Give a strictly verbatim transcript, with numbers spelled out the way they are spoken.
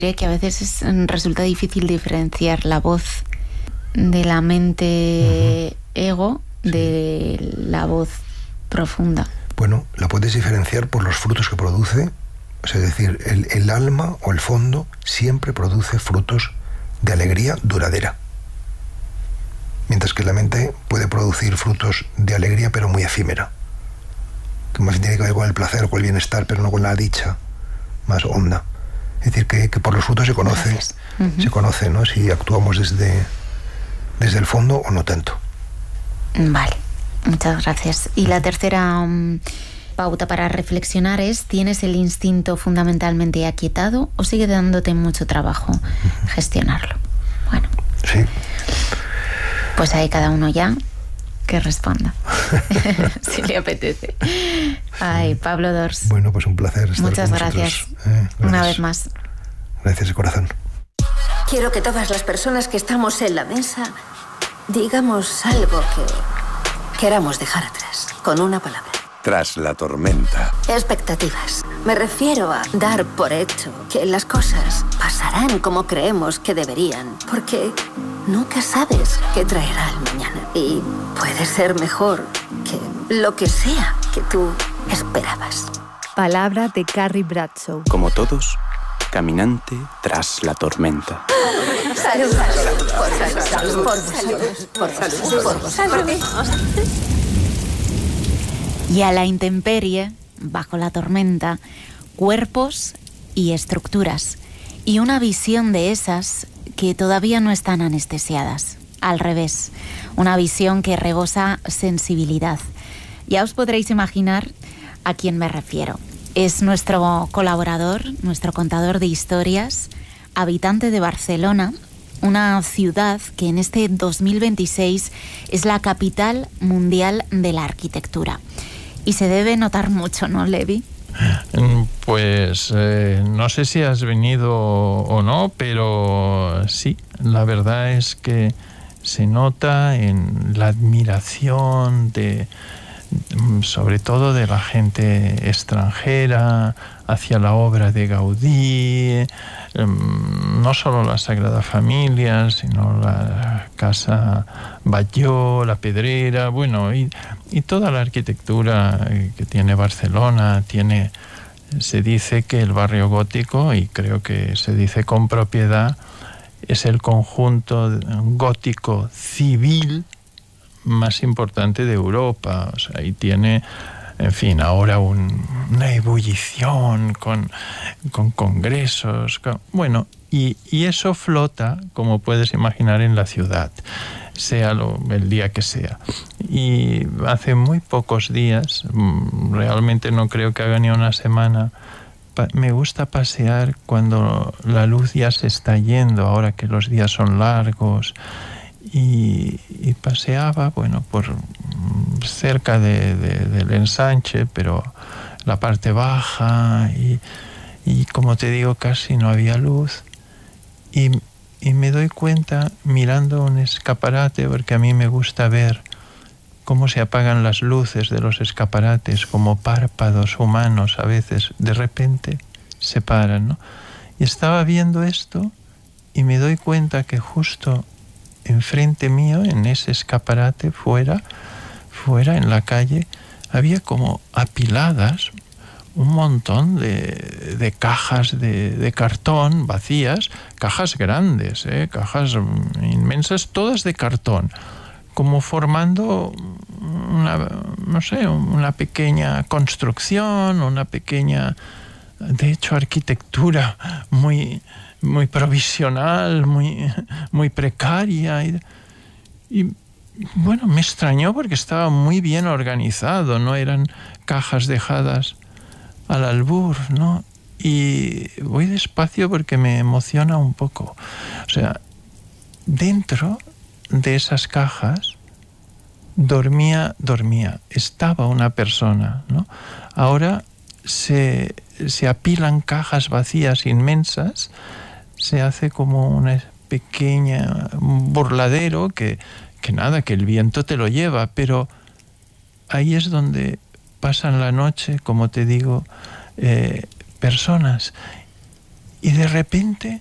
Que a veces es, resulta difícil diferenciar la voz de la mente uh-huh. ego sí. de la voz profunda. Bueno, la puedes diferenciar por los frutos que produce. O sea, es decir, el, el alma o el fondo siempre produce frutos de alegría duradera. Mientras que la mente puede producir frutos de alegría pero muy efímera. Que más bien tiene que ver con el placer o con el bienestar, pero no con la dicha más honda. Es decir, que, que por los frutos se conoce, uh-huh. se conoce, ¿no? Si actuamos desde, desde el fondo o no tanto. Vale, muchas gracias. Y la tercera um, pauta para reflexionar es: ¿tienes el instinto fundamentalmente aquietado o sigue dándote mucho trabajo uh-huh. gestionarlo? Bueno. Sí. Pues ahí cada uno ya que responda. Si le apetece. Ay, Pablo Dors. Bueno, pues un placer estar Muchas con gracias. Eh, gracias. Una vez más. Gracias de corazón. Quiero que todas las personas que estamos en la mesa digamos algo que queramos dejar atrás, con una palabra. Tras la tormenta. Expectativas. Me refiero a dar por hecho que las cosas pasarán como creemos que deberían, porque nunca sabes qué traerá el mañana y puede ser mejor que lo que sea que tú esperabas. Palabra de Carrie Bradshaw. Como todos, caminante tras la tormenta. Salud, salud, por salud, por salud, por salud, por salud. Y a la intemperie, bajo la tormenta, cuerpos y estructuras, y una visión de esas que todavía no están anestesiadas. Al revés, una visión que rebosa sensibilidad. Ya os podréis imaginar a quién me refiero. Es nuestro colaborador, nuestro contador de historias, habitante de Barcelona, una ciudad que en este dos mil veintiséis es la capital mundial de la arquitectura. Y se debe notar mucho, ¿no, Levi? Pues eh, no sé si has venido o no, pero sí, la verdad es que se nota en la admiración de, sobre todo de la gente extranjera hacia la obra de Gaudí, no solo la Sagrada Familia, sino la Casa Batlló, la Pedrera, bueno, y, y toda la arquitectura que tiene Barcelona. Tiene, se dice que el barrio gótico, y creo que se dice con propiedad, es el conjunto gótico civil más importante de Europa. O sea, y tiene, en fin, ahora un, una ebullición con, con congresos, con, bueno, y, y eso flota, como puedes imaginar, en la ciudad, sea lo, el día que sea. Y hace muy pocos días, realmente no creo que haga ni una semana, pa- me gusta pasear cuando la luz ya se está yendo, ahora que los días son largos, y, y paseaba, bueno, por cerca de, de, del ensanche, pero la parte baja, y, y como te digo, casi no había luz, y, y me doy cuenta mirando un escaparate, porque a mí me gusta ver cómo se apagan las luces de los escaparates, como párpados humanos a veces de repente se paran, ¿no? Y estaba viendo esto y me doy cuenta que justo enfrente mío, en ese escaparate, fuera, fuera en la calle, había como apiladas un montón de, de cajas de, de cartón vacías, cajas grandes, ¿eh? Cajas inmensas, todas de cartón, como formando una, no sé, una pequeña construcción, una pequeña, de hecho, arquitectura muy, muy provisional, muy, muy precaria. Y, y bueno, me extrañó porque estaba muy bien organizado, no eran cajas dejadas al albur, ¿no? Y voy despacio porque me emociona un poco. O sea, dentro de esas cajas dormía, dormía, estaba una persona, ¿no? Ahora se, se apilan cajas vacías inmensas, se hace como una pequeña un burladero que, que nada, que el viento te lo lleva, pero ahí es donde pasan la noche, como te digo, eh, personas. y de repente